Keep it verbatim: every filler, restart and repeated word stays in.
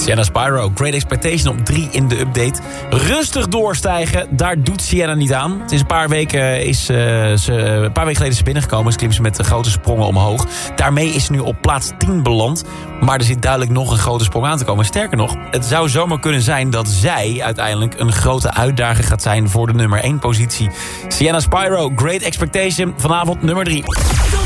Sienna Spyro, Great Expectation op drie in de update. Rustig doorstijgen, daar doet Sienna niet aan. Sinds een paar weken is uh, ze, een paar weken geleden is ze binnengekomen. Ze klimt ze met de grote sprongen omhoog. Daarmee is ze nu op plaats tien beland. Maar er zit duidelijk nog een grote sprong aan te komen. Sterker nog, het zou zomaar kunnen zijn dat zij uiteindelijk een grote uitdager gaat zijn voor de nummer één positie. Sienna Spyro, Great Expectation, vanavond nummer drie.